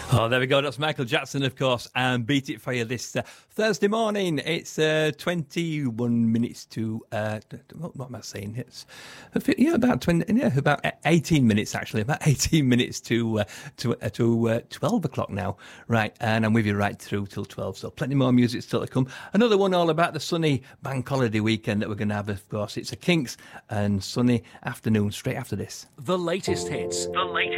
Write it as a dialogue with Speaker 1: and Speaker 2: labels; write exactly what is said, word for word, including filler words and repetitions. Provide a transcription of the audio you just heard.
Speaker 1: Oh, there we go. That's Michael Jackson, of course, and Beat It for you this uh, Thursday morning. It's uh, twenty-one minutes to, uh, what, what am I saying? It's yeah, about twenty, yeah, about eighteen minutes actually, about eighteen minutes to uh, to uh, to uh, twelve o'clock now, right? And I'm with you right through till twelve. So plenty more music still to come. Another one all about the sunny bank holiday weekend that we're going to have. Of course, it's a Kinks and sunny afternoon straight after this.
Speaker 2: The latest hits. The latest.